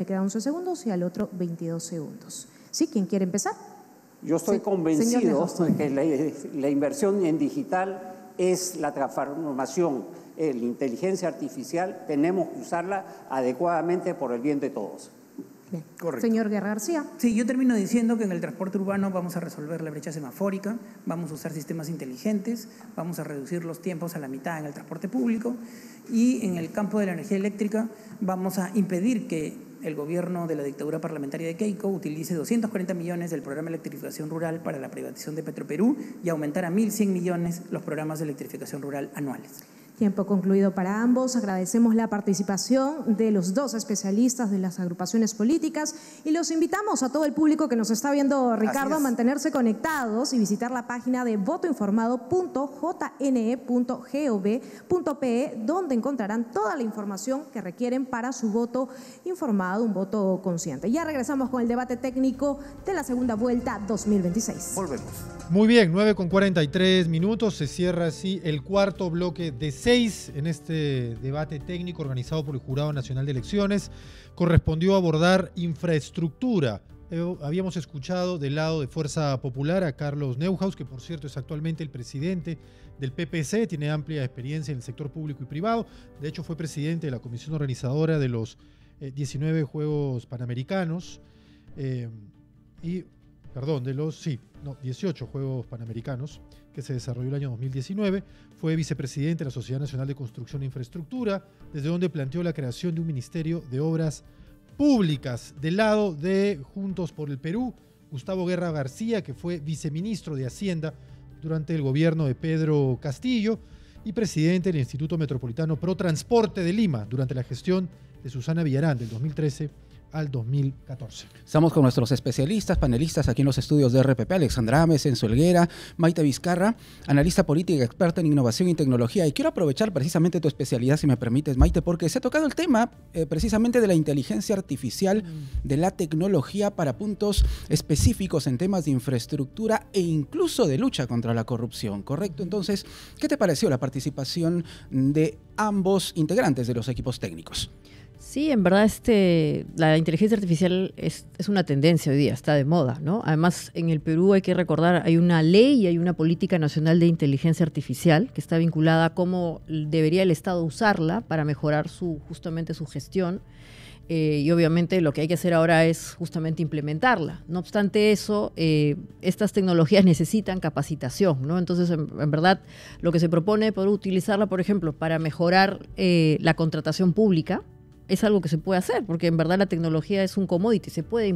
queda 11 segundos y al otro 22 segundos. ¿Sí? ¿Quién quiere empezar? Yo estoy convencido de que la inversión en digital es la transformación. La inteligencia artificial tenemos que usarla adecuadamente por el bien de todos. Bien. Correcto. Señor Guerra García. Sí, yo termino diciendo que en el transporte urbano vamos a resolver la brecha semafórica, vamos a usar sistemas inteligentes, vamos a reducir los tiempos a la mitad en el transporte público y en el campo de la energía eléctrica vamos a impedir que el gobierno de la dictadura parlamentaria de Keiko utilice 240 millones del programa de electrificación rural para la privatización de Petroperú y aumentar a 1.100 millones los programas de electrificación rural anuales. Tiempo concluido para ambos. Agradecemos la participación de los dos especialistas de las agrupaciones políticas y los invitamos a todo el público que nos está viendo, Ricardo, a mantenerse conectados y visitar la página de votoinformado.jne.gov.pe, donde encontrarán toda la información que requieren para su voto informado, un voto consciente. Ya regresamos con el debate técnico de la segunda vuelta 2026. Volvemos. Muy bien, 9:43. Se cierra así el cuarto bloque de 6 en este debate técnico organizado por el Jurado Nacional de Elecciones. Correspondió abordar infraestructura. Habíamos escuchado del lado de Fuerza Popular a Carlos Neuhaus, que por cierto es actualmente el presidente del PPC, tiene amplia experiencia en el sector público y privado. De hecho, fue presidente de la comisión organizadora de los 19 Juegos Panamericanos. 18 Juegos Panamericanos que se desarrolló el año 2019. Fue vicepresidente de la Sociedad Nacional de Construcción e Infraestructura, desde donde planteó la creación de un Ministerio de Obras Públicas. Del lado de Juntos por el Perú, Gustavo Guerra García, que fue viceministro de Hacienda durante el gobierno de Pedro Castillo y presidente del Instituto Metropolitano Pro Transporte de Lima durante la gestión de Susana Villarán del 2013 al 2014. Estamos con nuestros especialistas, panelistas aquí en los estudios de RPP, Alexandra Ames, Enzo Helguera, Maite Vizcarra, analista política, experta en innovación y tecnología. Y quiero aprovechar precisamente tu especialidad, si me permites, Maite, porque se ha tocado el tema precisamente de la inteligencia artificial, de la tecnología para puntos específicos en temas de infraestructura e incluso de lucha contra la corrupción, ¿correcto? Entonces, ¿qué te pareció la participación de ambos integrantes de los equipos técnicos? Sí, en verdad la inteligencia artificial es una tendencia hoy día, está de moda, ¿no? Además, en el Perú hay que recordar, hay una ley y hay una política nacional de inteligencia artificial que está vinculada a cómo debería el Estado usarla para mejorar justamente su gestión. Y obviamente lo que hay que hacer ahora es justamente implementarla. No obstante eso, estas tecnologías necesitan capacitación, ¿no? Entonces, en verdad, lo que se propone por utilizarla, por ejemplo, para mejorar la contratación pública, es algo que se puede hacer, porque en verdad la tecnología es un commodity, se puede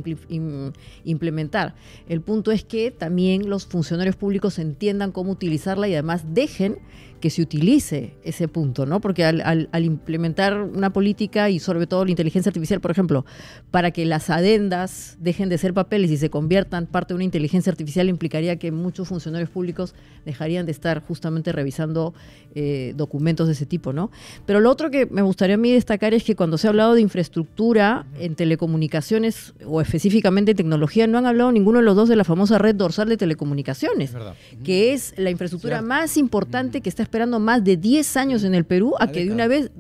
implementar. El punto es que también los funcionarios públicos entiendan cómo utilizarla y además dejen que se utilice ese punto, ¿no? Porque al implementar una política y sobre todo la inteligencia artificial, por ejemplo, para que las adendas dejen de ser papeles y se conviertan parte de una inteligencia artificial, implicaría que muchos funcionarios públicos dejarían de estar justamente revisando documentos de ese tipo, ¿no? Pero lo otro que me gustaría a mí destacar es que cuando se ha hablado de infraestructura en telecomunicaciones o específicamente en tecnología, no han hablado ninguno de los dos de la famosa red dorsal de telecomunicaciones, que es la infraestructura más importante que está esperando más de 10 años en el Perú a que de una vez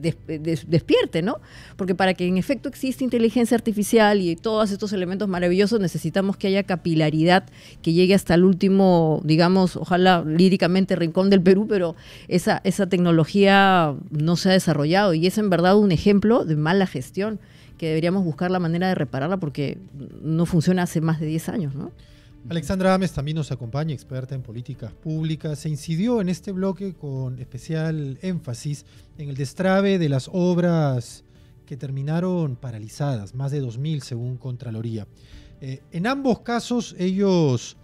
despierte, ¿no? Porque para que en efecto exista inteligencia artificial y todos estos elementos maravillosos necesitamos que haya capilaridad que llegue hasta el último, digamos, ojalá líricamente rincón del Perú, pero esa tecnología no se ha desarrollado y es en verdad un ejemplo de mala gestión que deberíamos buscar la manera de repararla porque no funciona hace más de 10 años, ¿no? Alexandra Ames también nos acompaña, experta en políticas públicas. Se incidió en este bloque con especial énfasis en el destrabe de las obras que terminaron paralizadas, más de 2.000 según Contraloría. En ambos casos ellos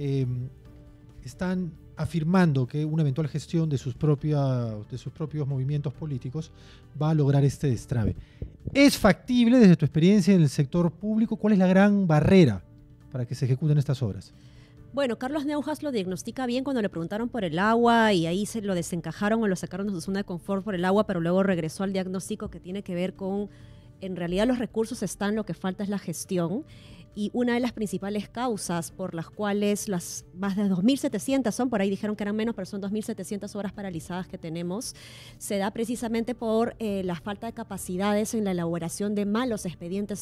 están afirmando que una eventual gestión de sus propios movimientos políticos va a lograr este destrabe. ¿Es factible desde tu experiencia en el sector público? ¿Cuál es la gran barrera para que se ejecuten estas obras? Bueno, Carlos Neuhaus lo diagnostica bien cuando le preguntaron por el agua y ahí se lo desencajaron o lo sacaron de su zona de confort por el agua, pero luego regresó al diagnóstico que tiene que ver con, en realidad los recursos están, lo que falta es la gestión. Y una de las principales causas por las cuales las más de 2.700 son, por ahí dijeron que eran menos, pero son 2.700 obras paralizadas que tenemos, se da precisamente por la falta de capacidades en la elaboración de malos expedientes